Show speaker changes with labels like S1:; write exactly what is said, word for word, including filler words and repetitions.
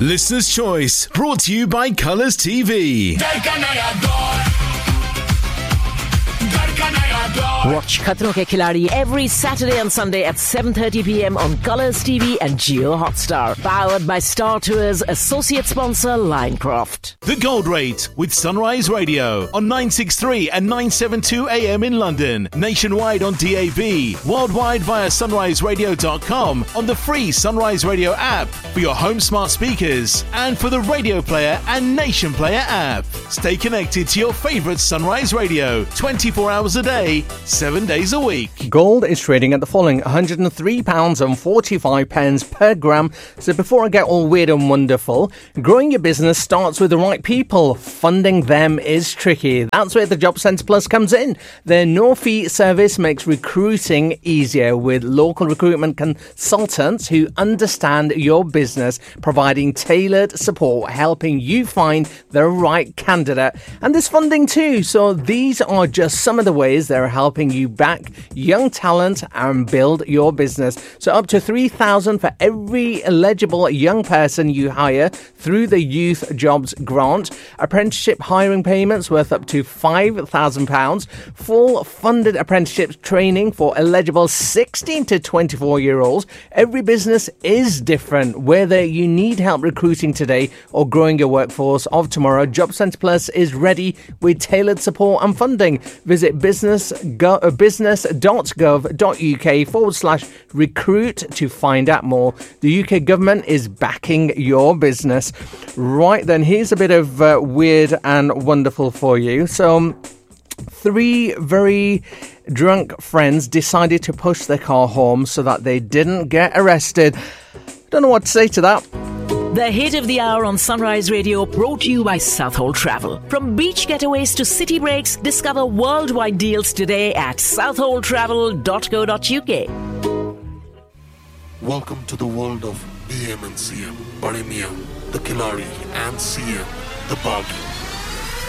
S1: Listener's Choice, brought to you by Colours T V.
S2: Watch Khatron Ke Khiladi every Saturday and Sunday at seven thirty p.m. on Colours T V and Jio Hotstar. Powered by Star Tours, associate sponsor Linecroft.
S1: The Gold Rate with Sunrise Radio on nine sixty-three and nine seventy-two a m in London. Nationwide on D A B. Worldwide via sunrise radio dot com on the free Sunrise Radio app for your home smart speakers and for the Radio Player and Nation Player app. Stay connected to your favourite Sunrise Radio twenty-four hours a day, seven days a week.
S3: Gold is trading at the following one hundred three pounds forty-five per gram. So before I get all weird and wonderful, growing your business starts with the right people. Funding them is tricky. That's where the Job Centre Plus comes in. Their no-fee service makes recruiting easier with local recruitment consultants who understand your business, providing tailored support, helping you find the right candidate. And there's funding too. So these are just some of the ways they're helping you back young talent and build your business. So up to three thousand for every eligible young person you hire through the Youth Jobs Grant. Apprenticeship hiring payments worth up to five thousand pounds. Full funded apprenticeship training for eligible sixteen to twenty-four year olds. Every business is different. Whether you need help recruiting today or growing your workforce of tomorrow, Job Centre Plus is ready with tailored support and funding. Visit business go, uh, business.gov.uk forward slash recruit to find out more. The U K government is backing your business. Right then, here's a bit of uh, weird and wonderful for you. So, three very drunk friends decided to push their car home so that they didn't get arrested. Don't know what to say to that.
S2: The hit of the hour on Sunrise Radio, brought to you by Southhold Travel. From beach getaways to city breaks, discover worldwide deals today at southhold travel dot co dot uk.
S4: Welcome to the world of B M and C M, Bade Miyan, the Khiladi, and C M, the Baghi.